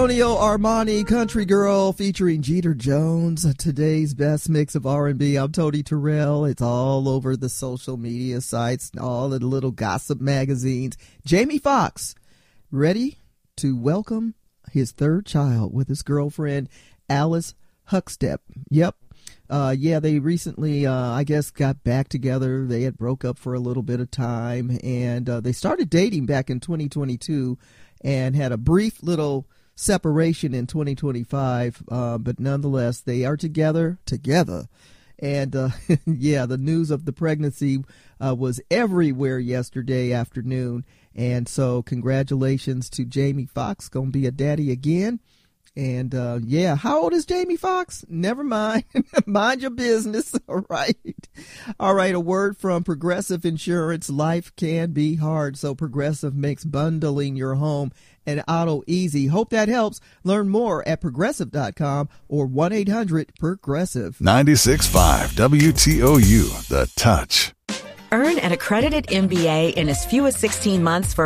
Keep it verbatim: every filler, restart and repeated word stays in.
Antonio Armani, Country Girl, featuring Jeter Jones. Today's best mix of R and B. I'm Tony Terrell. It's all over the social media sites, all the little gossip magazines. Jamie Foxx, ready to welcome his third child with his girlfriend, Alice Huckstep. Yep. Uh, yeah, they recently, uh, I guess, got back together. They had broke up for a little bit of time, and uh, they started dating back in twenty twenty-two and had a brief little separation in twenty twenty-five, uh, but nonetheless, they are together, together. And, uh, yeah, the news of the pregnancy uh, was everywhere yesterday afternoon. And so congratulations to Jamie Foxx, going to be a daddy again. And, uh, yeah, how old is Jamie Foxx? Never mind. Mind your business. All right. All right. A word from Progressive Insurance. Life can be hard. So Progressive makes bundling your home and auto easy. Hope that helps. Learn more at progressive dot com or one eight hundred progressive. ninety-six point five W T O U, The Touch. Earn an accredited M B A in as few as sixteen months for